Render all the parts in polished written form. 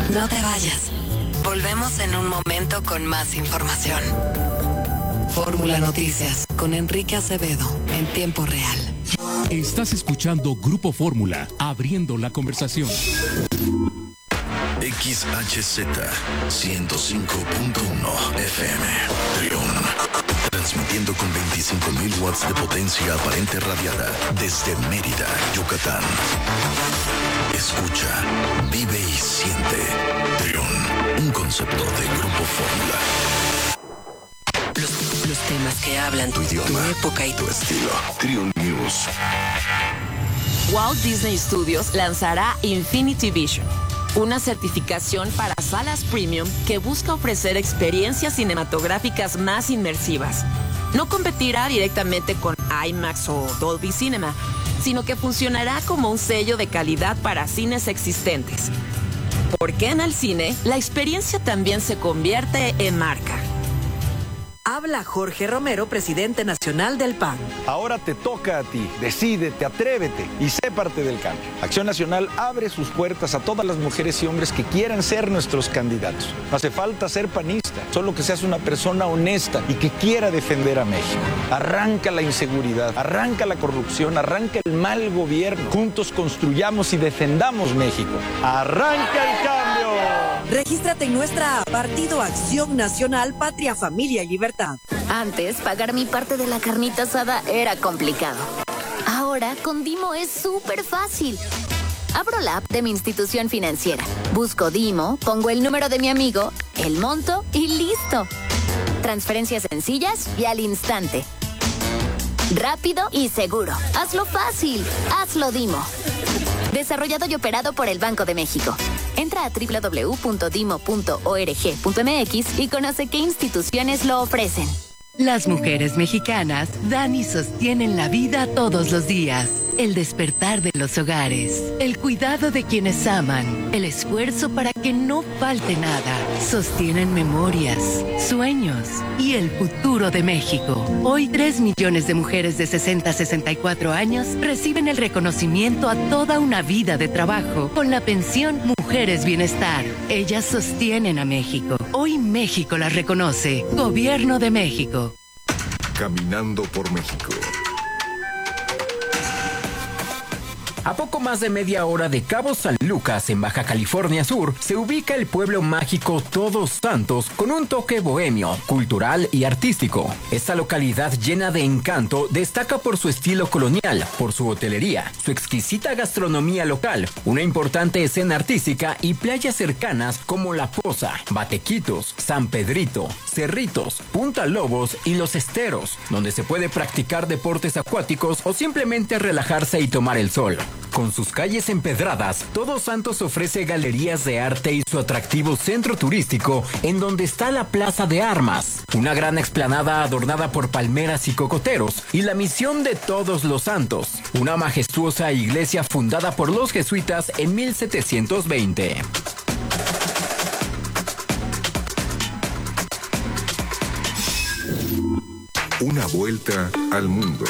No te vayas. Volvemos en un momento con más información. Fórmula Noticias con Enrique Acevedo en tiempo real. Estás escuchando Grupo Fórmula, abriendo la conversación. XHZ 105.1 FM Trión. Transmitiendo con 25.000 watts de potencia aparente radiada desde Mérida, Yucatán. Escucha, vive y siente. Trión, un concepto de Grupo Fórmula. Los temas que hablan Tu idioma, tu época y tu estilo. Trión News. Walt Disney Studios lanzará Infinity Vision, una certificación para salas premium que busca ofrecer experiencias cinematográficas más inmersivas. No competirá directamente con IMAX o Dolby Cinema, sino que funcionará como un sello de calidad para cines existentes. Porque en el cine, la experiencia también se convierte en marca. Habla Jorge Romero, presidente nacional del PAN. Ahora te toca a ti. Decídete, atrévete y sé parte del cambio. Acción Nacional abre sus puertas a todas las mujeres y hombres que quieran ser nuestros candidatos. No hace falta ser panista, solo que seas una persona honesta y que quiera defender a México. Arranca la inseguridad, arranca la corrupción, arranca el mal gobierno. Juntos construyamos y defendamos México. ¡Arranca el cambio! Regístrate en nuestra app Partido Acción Nacional, Patria, Familia y Libertad. Antes, pagar mi parte de la carnita asada era complicado. Ahora, con Dimo es súper fácil. Abro la app de mi institución financiera, busco Dimo, pongo el número de mi amigo, el monto y listo. Transferencias sencillas y al instante. Rápido y seguro. Hazlo fácil. Hazlo Dimo. Desarrollado y operado por el Banco de México. Entra a www.dimo.org.mx y conoce qué instituciones lo ofrecen. Las mujeres mexicanas dan y sostienen la vida todos los días. El despertar de los hogares, el cuidado de quienes aman, el esfuerzo para que no falte nada. Sostienen memorias, sueños y el futuro de México. Hoy 3 millones de mujeres de 60 a 64 años reciben el reconocimiento a toda una vida de trabajo con la pensión Mujeres Bienestar. Ellas sostienen a México. Hoy México las reconoce. Gobierno de México. Caminando por México. A poco más de media hora de Cabo San Lucas, en Baja California Sur, se ubica el pueblo mágico Todos Santos con un toque bohemio, cultural y artístico. Esta localidad llena de encanto destaca por su estilo colonial, por su hotelería, su exquisita gastronomía local, una importante escena artística y playas cercanas como La Poza, Batequitos, San Pedrito, Cerritos, Punta Lobos y Los Esteros, donde se puede practicar deportes acuáticos o simplemente relajarse y tomar el sol. Con sus calles empedradas, Todos Santos ofrece galerías de arte y su atractivo centro turístico, en donde está la Plaza de Armas, una gran explanada adornada por palmeras y cocoteros, y la Misión de Todos los Santos, una majestuosa iglesia fundada por los jesuitas en 1720. Una vuelta al mundo.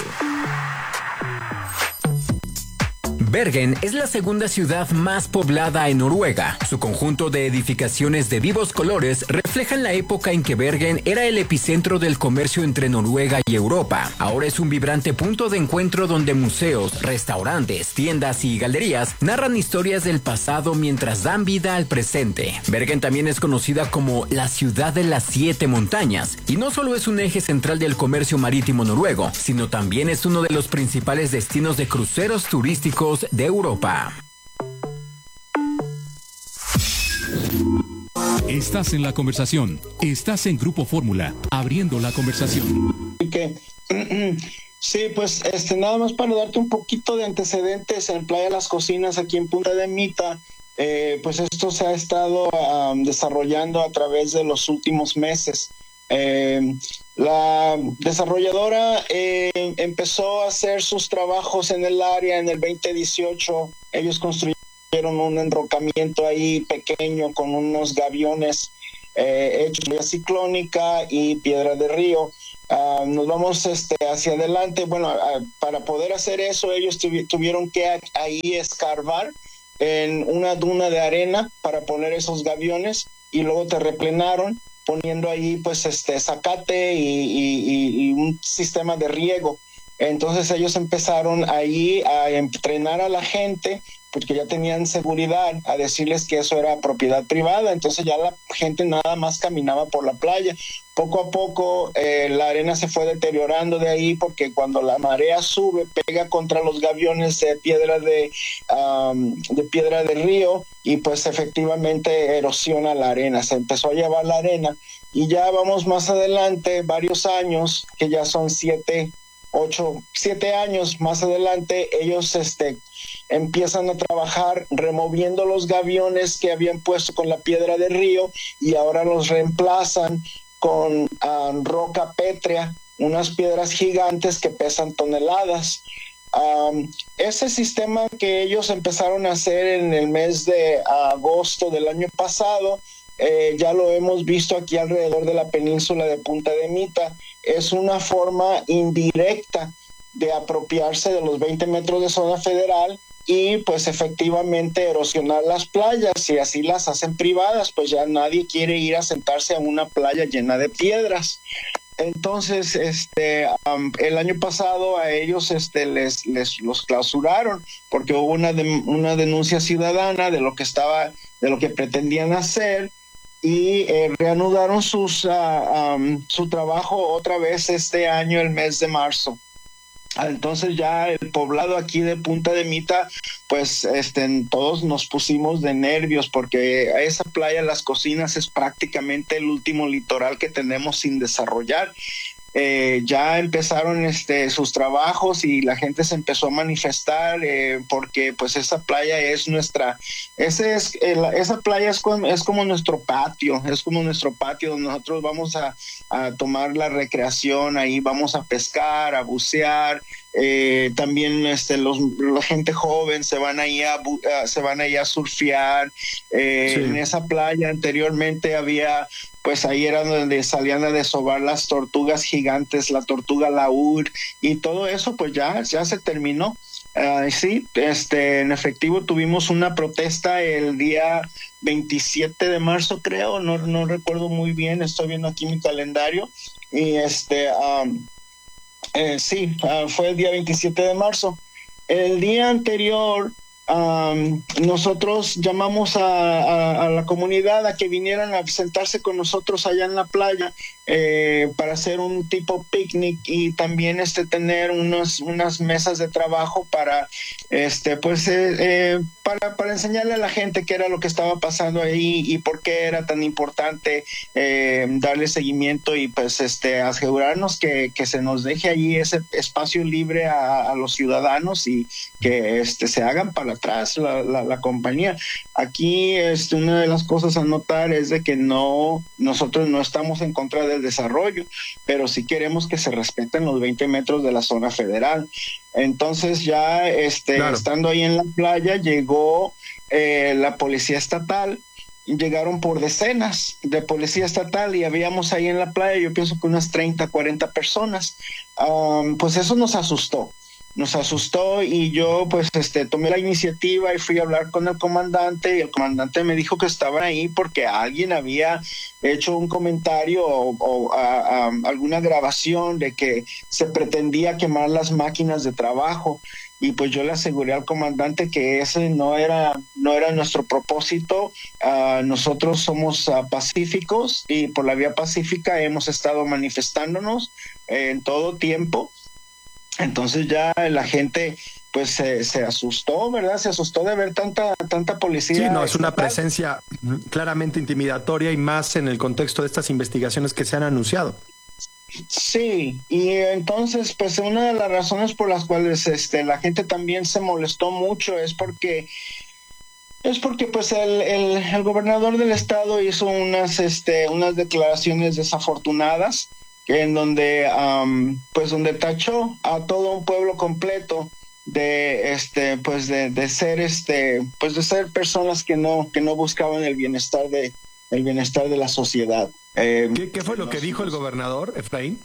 Bergen es la segunda ciudad más poblada en Noruega. Su conjunto de edificaciones de vivos colores reflejan la época en que Bergen era el epicentro del comercio entre Noruega y Europa. Ahora es un vibrante punto de encuentro donde museos, restaurantes, tiendas y galerías narran historias del pasado mientras dan vida al presente. Bergen también es conocida como la ciudad de las 7 montañas, y no solo es un eje central del comercio marítimo noruego, sino también es uno de los principales destinos de cruceros turísticos de Europa. Estás en la conversación. Estás en Grupo Fórmula, abriendo la conversación. Sí, pues nada más para darte un poquito de antecedentes. En Playa Las Cocinas, aquí en Punta de Mita, pues esto se ha estado desarrollando a través de los últimos meses. La desarrolladora empezó a hacer sus trabajos en el área en el 2018. Ellos construyeron un enrocamiento ahí pequeño con unos gaviones hechos de ciclónica y piedra de río. Nos vamos hacia adelante. Bueno, para poder hacer eso ellos tuvieron que ahí escarbar en una duna de arena para poner esos gaviones y luego te replenaron poniendo ahí pues zacate y un sistema de riego. Entonces ellos empezaron ahí a entrenar a la gente porque ya tenían seguridad, a decirles que eso era propiedad privada. Entonces ya la gente nada más caminaba por la playa. Poco a poco la arena se fue deteriorando de ahí porque cuando la marea sube pega contra los gaviones de piedra de río y pues efectivamente erosiona la arena. Se empezó a llevar la arena y ya vamos más adelante, varios años, que ya son 7 años más adelante, ellos empiezan a trabajar removiendo los gaviones que habían puesto con la piedra de río y ahora los reemplazan con roca pétrea, unas piedras gigantes que pesan toneladas. Ese sistema que ellos empezaron a hacer en el mes de agosto del año pasado, ya lo hemos visto aquí alrededor de la península de Punta de Mita. Es una forma indirecta de apropiarse de los 20 metros de zona federal y pues efectivamente erosionar las playas, y así las hacen privadas, pues ya nadie quiere ir a sentarse a una playa llena de piedras. Entonces, el año pasado a ellos les los clausuraron porque hubo una denuncia ciudadana de lo que pretendían hacer, y reanudaron su trabajo otra vez este año, el mes de marzo. Entonces ya el poblado aquí de Punta de Mita, pues todos nos pusimos de nervios porque a esa playa Las Cocinas es prácticamente el último litoral que tenemos sin desarrollar. Ya empezaron sus trabajos y la gente se empezó a manifestar porque pues esa playa es esa playa es como nuestro patio, donde nosotros vamos a tomar la recreación, ahí vamos a pescar, a bucear. También la gente joven se van ahí a surfear. En esa playa anteriormente había, pues ahí era donde salían a desovar las tortugas gigantes, la tortuga laúd, y todo eso pues ya se terminó. Sí, en efectivo tuvimos una protesta el día 27 de marzo, creo, no recuerdo muy bien, estoy viendo aquí mi calendario, y fue el día 27 de marzo. El día anterior, nosotros llamamos a la comunidad a que vinieran a sentarse con nosotros allá en la playa para hacer un tipo picnic y también tener unas mesas de trabajo para para enseñarle a la gente qué era lo que estaba pasando ahí y por qué era tan importante darle seguimiento y pues asegurarnos que se nos deje allí ese espacio libre a los ciudadanos y que se hagan para atrás la compañía. Aquí una de las cosas a notar es de que nosotros no estamos en contra del desarrollo, pero sí queremos que se respeten los 20 metros de la zona federal. Entonces ya claro, estando ahí en la playa llegó la policía estatal. Llegaron por decenas de policía estatal y habíamos ahí en la playa, yo pienso que unas 30, 40 personas. Pues eso nos asustó y yo pues tomé la iniciativa y fui a hablar con el comandante, y el comandante me dijo que estaban ahí porque alguien había hecho un comentario o alguna grabación de que se pretendía quemar las máquinas de trabajo, y pues yo le aseguré al comandante que ese no era nuestro propósito. Nosotros somos pacíficos y por la vía pacífica hemos estado manifestándonos en todo tiempo. Entonces ya la gente pues se asustó, ¿verdad? Se asustó de ver tanta policía. Sí, no, es una presencia claramente intimidatoria y más en el contexto de estas investigaciones que se han anunciado. Sí, y entonces pues una de las razones por las cuales la gente también se molestó mucho es porque pues el gobernador del estado hizo unas declaraciones desafortunadas en donde donde tachó a todo un pueblo completo de ser personas que no buscaban el bienestar de la sociedad. ¿Qué fue lo que dijo el gobernador, Efraín?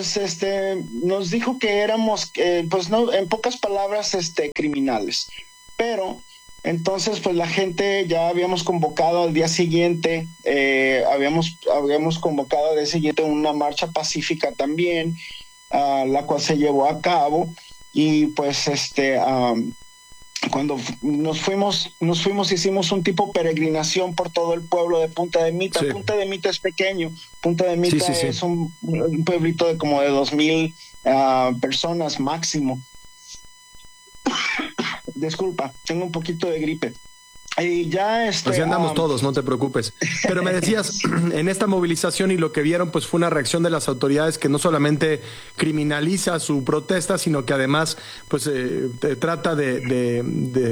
Nos dijo que éramos en pocas palabras criminales. pero entonces pues la gente ya habíamos convocado al día siguiente, habíamos convocado al día siguiente una marcha pacífica también, la cual se llevó a cabo, y pues cuando nos fuimos, hicimos un tipo peregrinación por todo el pueblo de Punta de Mita. Sí. Punta de Mita es pequeño. Punta de Mita es un pueblito de como de 2,000 personas máximo. Disculpa, tengo un poquito de gripe. Y ya Así andamos todos, no te preocupes. Pero me decías, en esta movilización y lo que vieron, pues fue una reacción de las autoridades que no solamente criminaliza su protesta, sino que además pues trata de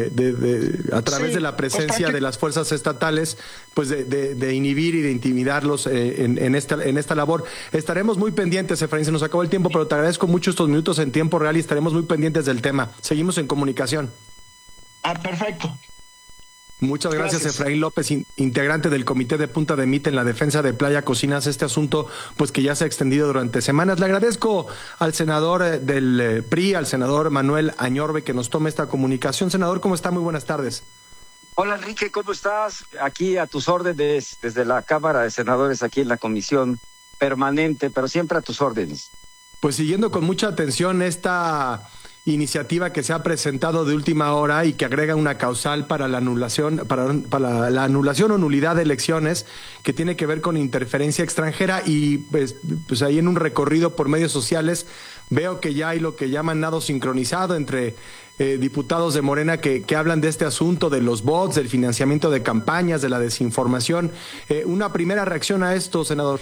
a través de la presencia de las fuerzas estatales, pues de inhibir y de intimidarlos en esta labor. Estaremos muy pendientes, Efraín, se nos acabó el tiempo, pero te agradezco mucho estos minutos en tiempo real y estaremos muy pendientes del tema. Seguimos en comunicación. Perfecto. Muchas gracias, Efraín López, integrante del Comité de Punta de Mita en la defensa de Playa Cocinas, este asunto pues que ya se ha extendido durante semanas. Le agradezco al senador del PRI, al senador Manuel Añorbe, que nos tome esta comunicación. Senador, ¿cómo está? Muy buenas tardes. Hola, Enrique, ¿cómo estás? Aquí a tus órdenes, desde la Cámara de Senadores, aquí en la comisión permanente, pero siempre a tus órdenes. Pues siguiendo con mucha atención esta iniciativa que se ha presentado de última hora y que agrega una causal para la anulación, para la anulación o nulidad de elecciones, que tiene que ver con interferencia extranjera, y pues ahí en un recorrido por medios sociales veo que ya hay lo que llaman nado sincronizado entre diputados de Morena que hablan de este asunto, de los bots, del financiamiento de campañas, de la desinformación. Una primera reacción a esto, senador.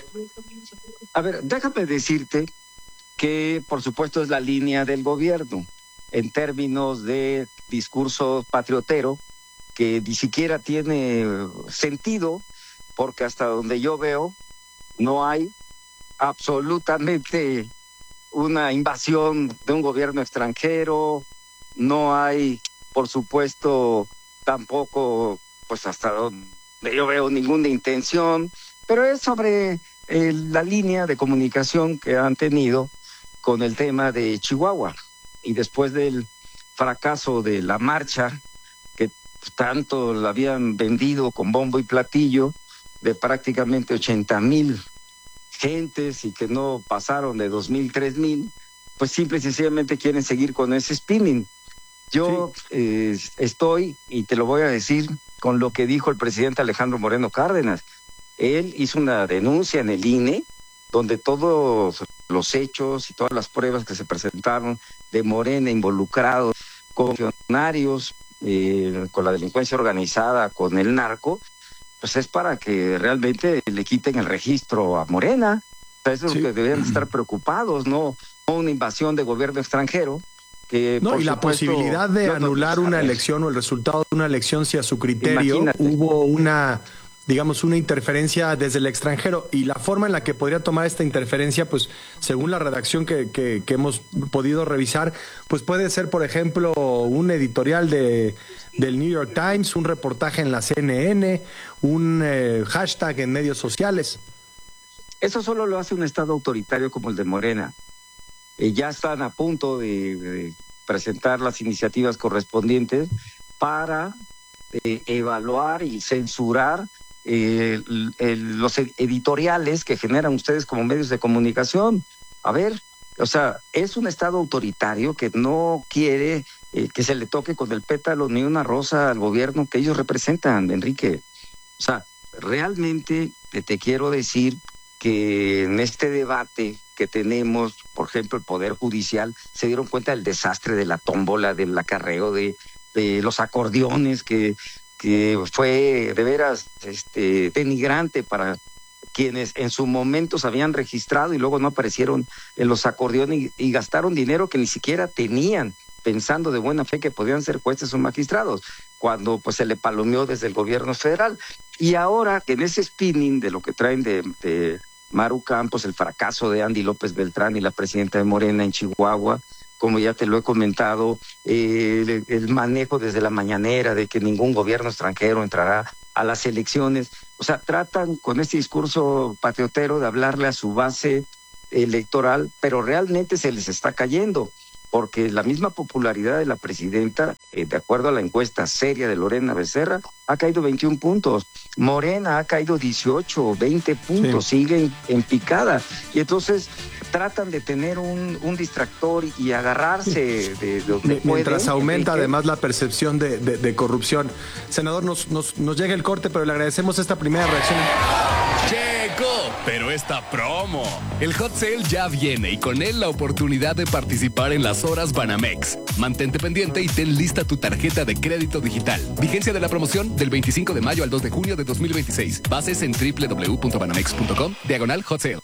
A ver, déjame decirte que por supuesto es la línea del gobierno en términos de discurso patriotero, que ni siquiera tiene sentido, porque hasta donde yo veo no hay absolutamente una invasión de un gobierno extranjero, no hay, por supuesto, tampoco, pues hasta donde yo veo, ninguna intención, pero es sobre la línea de comunicación que han tenido con el tema de Chihuahua. Y después del fracaso de la marcha, que tanto la habían vendido con bombo y platillo, de prácticamente 80,000 gentes y que no pasaron de 2,000, 3,000, pues simple y sencillamente quieren seguir con ese spinning. Yo estoy, y te lo voy a decir, con lo que dijo el presidente Alejandro Moreno Cárdenas. Él hizo una denuncia en el INE, donde todos los hechos y todas las pruebas que se presentaron de Morena involucrados con funcionarios, con la delincuencia organizada, con el narco, pues es para que realmente le quiten el registro a Morena. O sea, eso es lo que deberían estar preocupados, no una invasión de gobierno extranjero. Que, no, y la posibilidad de anular una elección o el resultado de una elección si a su criterio hubo una interferencia desde el extranjero, y la forma en la que podría tomar esta interferencia, pues según la redacción que hemos podido revisar, pues puede ser, por ejemplo, un editorial del New York Times, un reportaje en la CNN, un hashtag en medios sociales. Eso solo lo hace un estado autoritario como el de Morena. Ya están a punto de presentar las iniciativas correspondientes para evaluar y censurar los editoriales que generan ustedes como medios de comunicación. A ver, o sea, es un estado autoritario que no quiere que se le toque con el pétalo ni una rosa al gobierno que ellos representan, Enrique. O sea, realmente te quiero decir que en este debate que tenemos, por ejemplo, el Poder Judicial, se dieron cuenta del desastre de la tómbola, del acarreo, de los acordeones, que fue de veras denigrante para quienes en su momento se habían registrado y luego no aparecieron en los acordeones y gastaron dinero que ni siquiera tenían, pensando de buena fe que podían ser jueces o magistrados, cuando pues se le palomeó desde el gobierno federal. Y ahora, en ese spinning de lo que traen de Maru Campos, el fracaso de Andy López Beltrán y la presidenta de Morena en Chihuahua, como ya te lo he comentado, el manejo desde la mañanera de que ningún gobierno extranjero entrará a las elecciones. O sea, tratan con este discurso patriotero de hablarle a su base electoral, pero realmente se les está cayendo, porque la misma popularidad de la presidenta de acuerdo a la encuesta seria de Lorena Becerra, ha caído 21 puntos. Morena ha caído 18 o 20 puntos, siguen en picada. Y entonces tratan de tener un distractor y agarrarse de donde pueden. Mientras aumenta además la percepción de corrupción. Senador, nos llega el corte, pero le agradecemos esta primera reacción. Llegó, pero esta promo. El hot sale ya viene y con él la oportunidad de participar en las horas Banamex. Mantente pendiente y ten lista tu tarjeta de crédito digital. Vigencia de la promoción del 25 de mayo al 2 de junio de 2026. Bases en www.banamex.com/hot sale.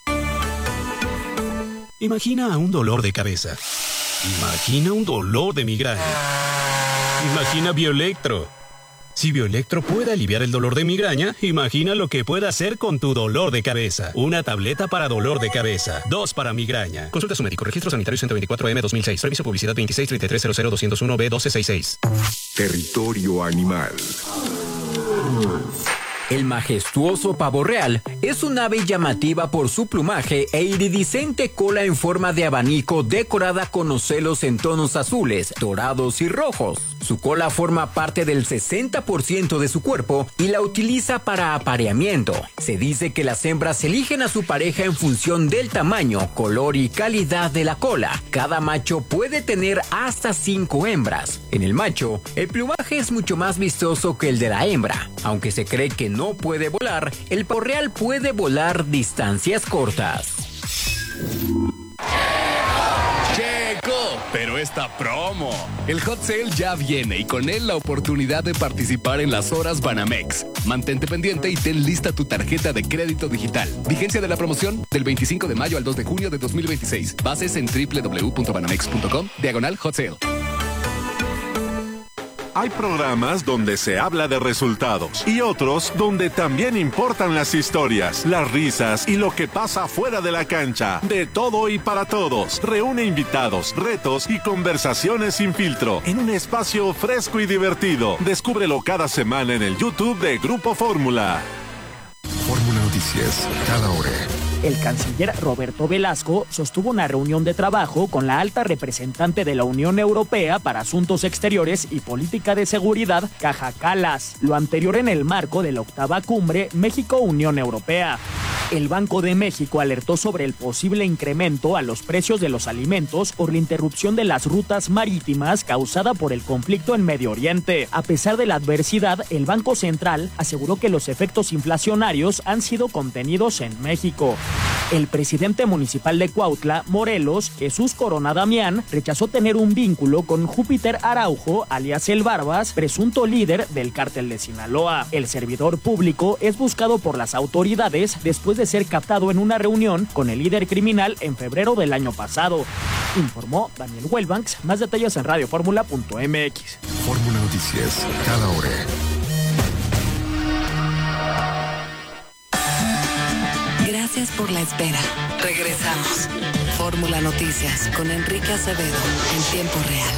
Imagina un dolor de cabeza. Imagina un dolor de migraña. Imagina Bioelectro. Si Bioelectro puede aliviar el dolor de migraña, imagina lo que puede hacer con tu dolor de cabeza. Una tableta para dolor de cabeza, 2 para migraña. Consulta a su médico. Registro sanitario 124M 2006. Servicio publicidad 2633000201B1266. Territorio animal. El majestuoso pavo real es un ave llamativa por su plumaje e iridiscente cola en forma de abanico decorada con ocelos en tonos azules, dorados y rojos. Su cola forma parte del 60% de su cuerpo y la utiliza para apareamiento. Se dice que las hembras eligen a su pareja en función del tamaño, color y calidad de la cola. Cada macho puede tener hasta 5 hembras. En el macho, el plumaje es mucho más vistoso que el de la hembra. Aunque se cree que no puede volar, el pavo real puede volar distancias cortas. Llegó, pero esta promo. El hot sale ya viene y con él la oportunidad de participar en las horas Banamex. Mantente pendiente y ten lista tu tarjeta de crédito digital. Vigencia de la promoción del 25 de mayo al 2 de junio de 2026. Bases en www.banamex.com/hot sale. Hay programas donde se habla de resultados y otros donde también importan las historias, las risas y lo que pasa fuera de la cancha. De todo y para todos. Reúne invitados, retos y conversaciones sin filtro en un espacio fresco y divertido. Descúbrelo cada semana en el YouTube de Grupo Fórmula. Fórmula Noticias, cada hora. El canciller Roberto Velasco sostuvo una reunión de trabajo con la alta representante de la Unión Europea para Asuntos Exteriores y Política de Seguridad, Kaja Kallas. Lo anterior en el marco de la 8ª cumbre México-Unión Europea. El Banco de México alertó sobre el posible incremento a los precios de los alimentos por la interrupción de las rutas marítimas causada por el conflicto en Medio Oriente. A pesar de la adversidad, el Banco Central aseguró que los efectos inflacionarios han sido contenidos en México. El presidente municipal de Cuautla, Morelos, Jesús Corona Damián, rechazó tener un vínculo con Júpiter Araujo, alias El Barbas, presunto líder del cártel de Sinaloa. El servidor público es buscado por las autoridades después de ser captado en una reunión con el líder criminal en febrero del año pasado. Informó Daniel Wellbanks. Más detalles en radioformula.mx. Fórmula Noticias, cada hora. Gracias por la espera. Regresamos. Fórmula Noticias con Enrique Acevedo en tiempo real.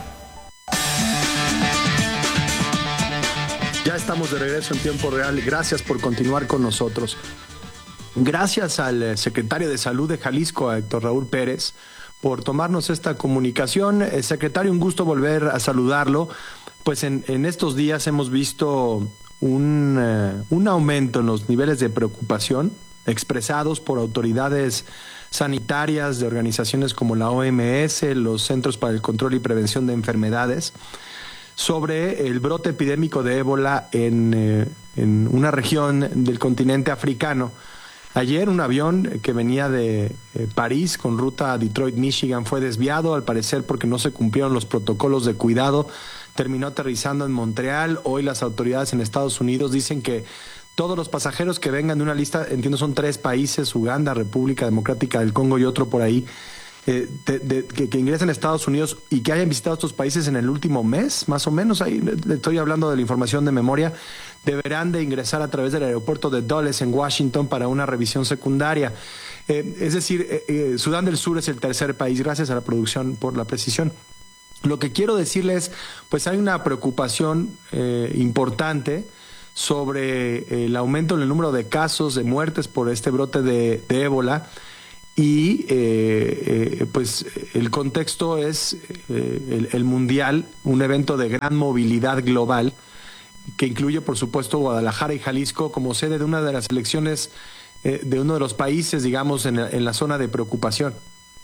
Ya estamos de regreso en tiempo real. Gracias por continuar con nosotros. Gracias al secretario de Salud de Jalisco, a Héctor Raúl Pérez, por tomarnos esta comunicación. Secretario, un gusto volver a saludarlo. Pues en estos días hemos visto un aumento en los niveles de preocupación expresados por autoridades sanitarias de organizaciones como la OMS, los Centros para el Control y Prevención de Enfermedades, sobre el brote epidémico de ébola en una región del continente africano. Ayer un avión que venía de París con ruta a Detroit, Michigan, fue desviado, al parecer porque no se cumplieron los protocolos de cuidado. Terminó aterrizando en Montreal. Hoy las autoridades en Estados Unidos dicen que todos los pasajeros que vengan de una lista, entiendo son 3 países, Uganda, República Democrática del Congo y otro por ahí, que ingresen a Estados Unidos y que hayan visitado estos países en el último mes, más o menos, ahí estoy hablando de la información de memoria, deberán de ingresar a través del aeropuerto de Dulles en Washington para una revisión secundaria. Es decir, Sudán del Sur es el tercer país, gracias a la producción por la precisión. Lo que quiero decirles, pues hay una preocupación importante sobre el aumento en el número de casos de muertes por este brote de ébola. y pues el contexto es el Mundial, un evento de gran movilidad global que incluye, por supuesto, Guadalajara y Jalisco como sede de una de las selecciones de uno de los países, digamos, en la zona de preocupación.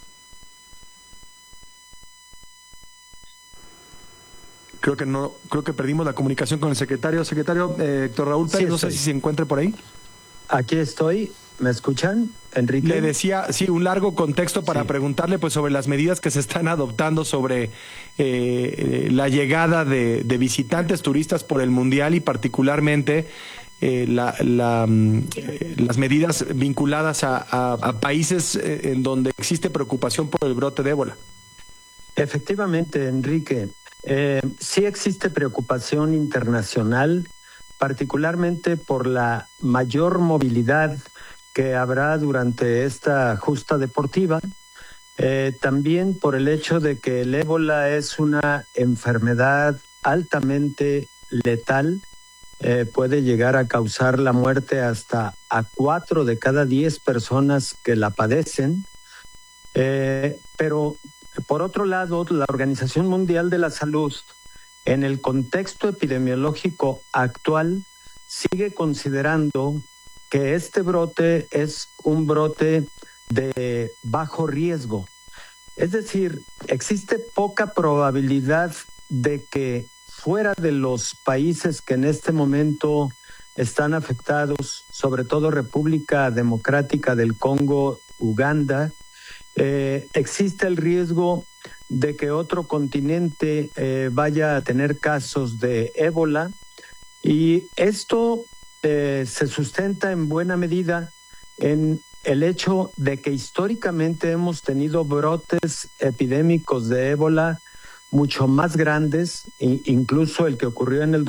Creo que perdimos la comunicación con el secretario. Secretario Héctor Raúl Pérez, sí, no sé si se encuentre por ahí. Aquí estoy. ¿Me escuchan, Enrique? Le decía, sí, un largo contexto para preguntarle pues sobre las medidas que se están adoptando sobre la llegada de visitantes turistas por el Mundial y particularmente las medidas vinculadas a países en donde existe preocupación por el brote de ébola. Efectivamente, Enrique. Sí existe preocupación internacional, particularmente por la mayor movilidad que habrá durante esta justa deportiva, también por el hecho de que el ébola es una enfermedad altamente letal, puede llegar a causar la muerte hasta a 4 de cada 10 personas que la padecen, pero por otro lado, la Organización Mundial de la Salud, en el contexto epidemiológico actual, sigue considerando que este brote es un brote de bajo riesgo. Es decir, existe poca probabilidad de que fuera de los países que en este momento están afectados, sobre todo República Democrática del Congo, Uganda, existe el riesgo de que otro continente vaya a tener casos de ébola, y esto se sustenta en buena medida en el hecho de que históricamente hemos tenido brotes epidémicos de ébola mucho más grandes, incluso el que ocurrió en el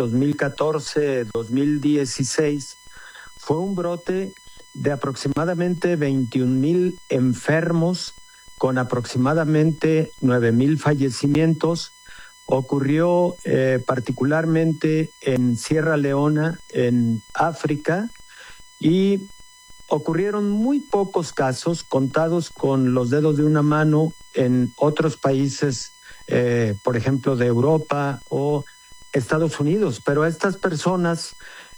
2014-2016 fue un brote de aproximadamente 21,000 enfermos con aproximadamente 9,000 fallecimientos. Ocurrió particularmente en Sierra Leona, en África, y ocurrieron muy pocos casos, contados con los dedos de una mano, en otros países, por ejemplo, de Europa o Estados Unidos. Pero estas personas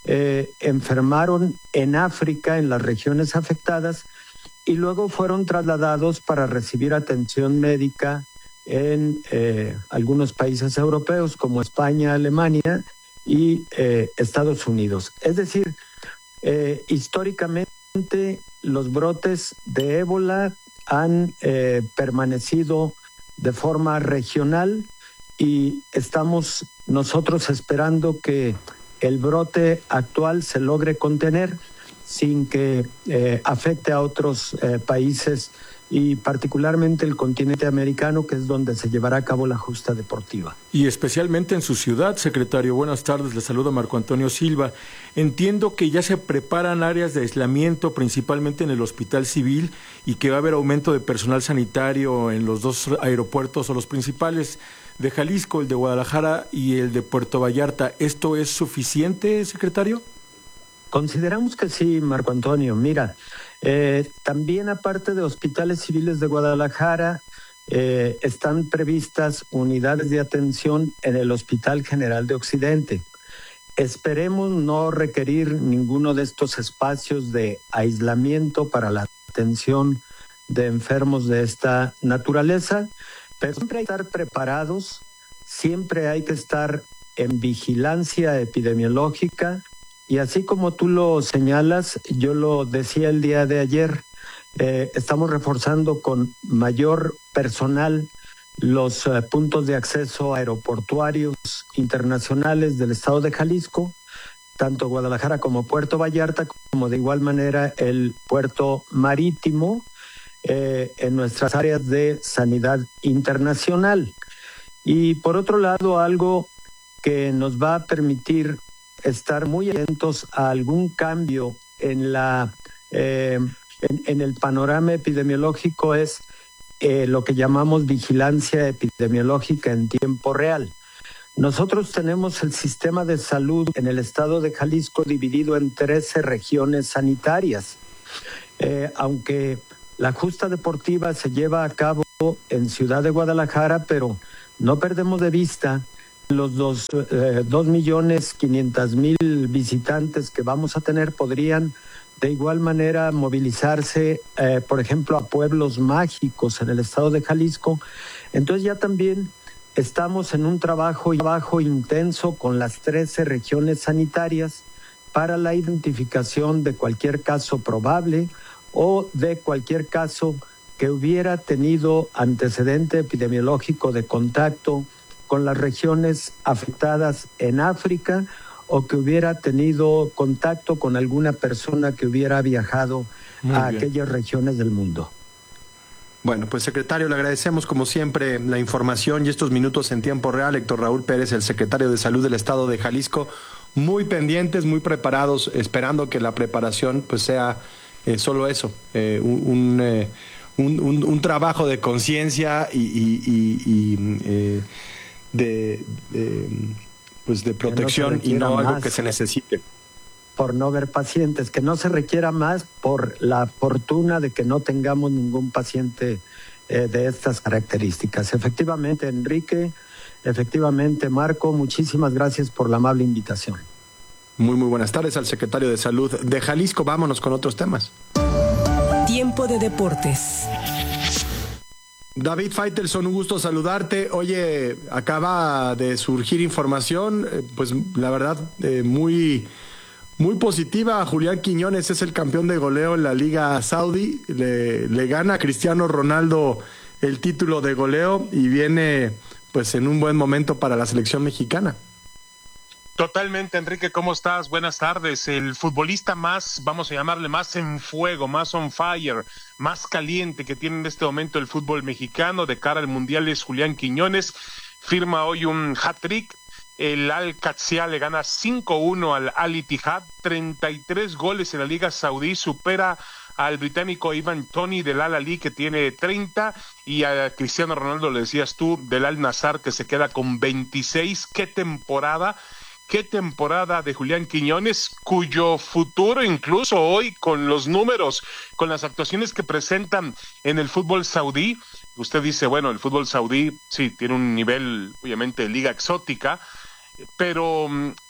enfermaron en África, en las regiones afectadas, y luego fueron trasladados para recibir atención médica en algunos países europeos como España, Alemania y Estados Unidos. Es decir, históricamente los brotes de ébola han permanecido de forma regional, y estamos nosotros esperando que el brote actual se logre contener sin que afecte a otros países, y particularmente el continente americano, que es donde se llevará a cabo la justa deportiva. Y especialmente en su ciudad, secretario. Buenas tardes, le saluda Marco Antonio Silva. Entiendo que ya se preparan áreas de aislamiento, principalmente en el Hospital Civil, y que va a haber aumento de personal sanitario en los dos aeropuertos o los principales de Jalisco, el de Guadalajara y el de Puerto Vallarta. ¿Esto es suficiente, secretario? Consideramos que sí, Marco Antonio. Mira, también aparte de hospitales civiles de Guadalajara, están previstas unidades de atención en el Hospital General de Occidente. Esperemos no requerir ninguno de estos espacios de aislamiento para la atención de enfermos de esta naturaleza, pero siempre hay que estar preparados, siempre hay que estar en vigilancia epidemiológica. Y así como tú lo señalas, yo lo decía el día de ayer, estamos reforzando con mayor personal los puntos de acceso aeroportuarios internacionales del estado de Jalisco, tanto Guadalajara como Puerto Vallarta, como de igual manera el puerto marítimo, en nuestras áreas de sanidad internacional. Y por otro lado, algo que nos va a permitir estar muy atentos a algún cambio en el panorama epidemiológico es lo que llamamos vigilancia epidemiológica en tiempo real. Nosotros tenemos el sistema de salud en el estado de Jalisco dividido en 13 regiones sanitarias. Aunque La justa deportiva se lleva a cabo en Ciudad de Guadalajara, pero no perdemos de vista los 2.500.000 visitantes que vamos a tener podrían de igual manera movilizarse, por ejemplo, a pueblos mágicos en el estado de Jalisco. Entonces ya también estamos en un trabajo intenso con las 13 regiones sanitarias para la identificación de cualquier caso probable o de cualquier caso que hubiera tenido antecedente epidemiológico de contacto con las regiones afectadas en África o que hubiera tenido contacto con alguna persona que hubiera viajado a aquellas regiones del mundo. Bueno, pues secretario, le agradecemos como siempre la información y estos minutos en tiempo real. Héctor Raúl Pérez, el secretario de Salud del Estado de Jalisco, muy pendientes, muy preparados, esperando que la preparación pues sea solo eso, un trabajo de conciencia y de protección y no algo que se necesite. Por no ver pacientes, que no se requiera más por la fortuna de que no tengamos ningún paciente de estas características. Efectivamente, Enrique, efectivamente, Marco, muchísimas gracias por la amable invitación. Muy buenas tardes al secretario de Salud de Jalisco. Vámonos con otros temas. Tiempo de deportes. David Faitelson, un gusto saludarte. Oye, acaba de surgir información, pues la verdad, muy positiva. Julián Quiñones es el campeón de goleo en la Liga Saudí. Le gana a Cristiano Ronaldo el título de goleo y viene pues en un buen momento para la selección mexicana. Totalmente, Enrique, ¿cómo estás? Buenas tardes. El futbolista más, vamos a llamarle, más en fuego, más on fire, más caliente que tiene en este momento el fútbol mexicano de cara al Mundial es Julián Quiñones. Firma hoy un hat-trick. El Al-Qadsiya le gana 5-1 al Al-Ittihad, 33 goles en la Liga Saudí, supera al británico Ivan Toney del Al-Ahly que tiene 30 y a Cristiano Ronaldo, le decías tú, del Al-Nassr que se queda con 26. ¡Qué temporada de Julián Quiñones, cuyo futuro incluso hoy con los números, con las actuaciones que presentan en el fútbol saudí? Usted dice, bueno, el fútbol saudí sí tiene un nivel obviamente de liga exótica, pero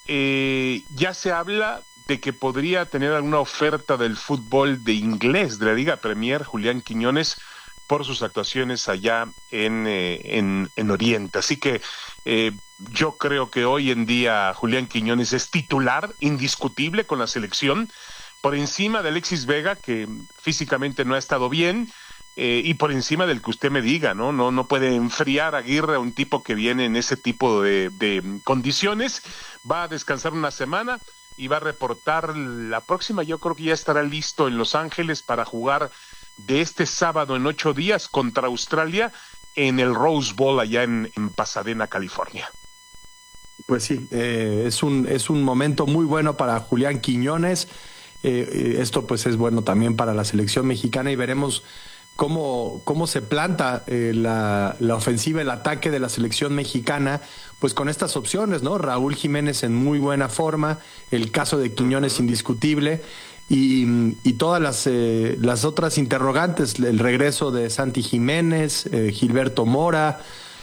ya se habla de que podría tener alguna oferta del fútbol de inglés, de la Liga Premier, Julián Quiñones, por sus actuaciones allá en Oriente. Así que yo creo que hoy en día Julián Quiñones es titular indiscutible con la selección, por encima de Alexis Vega, que físicamente no ha estado bien, y por encima del que usted me diga, no puede enfriar a Aguirre a un tipo que viene en ese tipo de condiciones. Va a descansar una semana y va a reportar la próxima. Yo creo que ya estará listo en Los Ángeles para jugar de este sábado en 8 días contra Australia en el Rose Bowl allá en Pasadena, California. Pues sí, es un momento muy bueno para Julián Quiñones. Esto pues es bueno también para la selección mexicana y veremos cómo se planta la ofensiva, el ataque de la selección mexicana, pues con estas opciones, ¿no? Raúl Jiménez en muy buena forma, el caso de Quiñones indiscutible y todas las otras interrogantes, el regreso de Santi Jiménez, Gilberto Mora,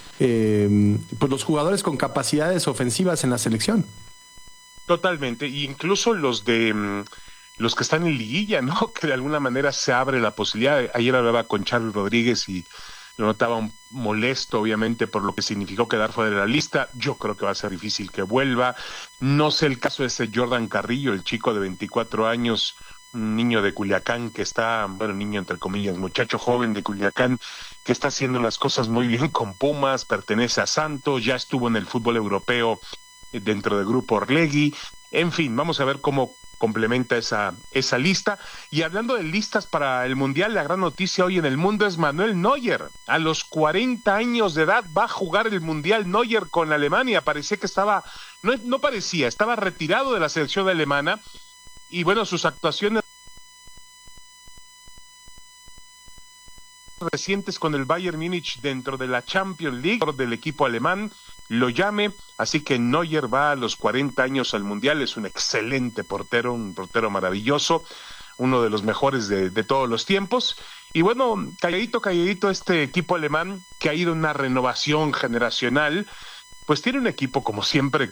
pues los jugadores con capacidades ofensivas en la selección. Totalmente, e incluso los que están en liguilla, ¿no? Que de alguna manera se abre la posibilidad. Ayer hablaba con Charles Rodríguez y lo notaba molesto, obviamente, por lo que significó quedar fuera de la lista. Yo creo que va a ser difícil que vuelva. No sé el caso de ese Jordan Carrillo, el chico de 24 años, un niño de Culiacán que está, bueno, niño entre comillas, muchacho joven de Culiacán, que está haciendo las cosas muy bien con Pumas, pertenece a Santos, ya estuvo en el fútbol europeo dentro del grupo Orlegui. En fin, vamos a ver cómo complementa esa lista. Y hablando de listas para el Mundial, la gran noticia hoy en el mundo es Manuel Neuer. A los 40 años de edad va a jugar el Mundial Neuer con Alemania. Parecía que estaba, no parecía, estaba retirado de la selección alemana. Y bueno, sus actuaciones recientes con el Bayern Múnich dentro de la Champions League del equipo alemán lo llame, así que Neuer va a los 40 años al Mundial. Es un excelente portero, un portero maravilloso, uno de los mejores de todos los tiempos, Y bueno, calladito este equipo alemán que ha ido en una renovación generacional, pues tiene un equipo como siempre